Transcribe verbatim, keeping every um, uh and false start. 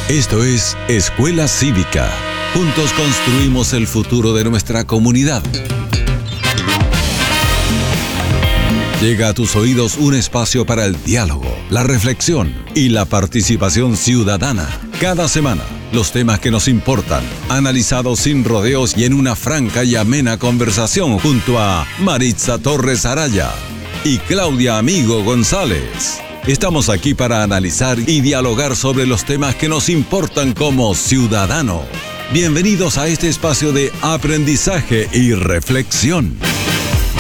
Esto es Escuela Cívica. Juntos construimos el futuro de nuestra comunidad. Llega a tus oídos un espacio para el diálogo, la reflexión y la participación ciudadana. Cada semana, los temas que nos importan, analizados sin rodeos y en una franca y amena conversación junto a Maritza Torres Araya y Claudia Amigo González. Estamos aquí para analizar y dialogar sobre los temas que nos importan como ciudadanos. Bienvenidos a este espacio de aprendizaje y reflexión.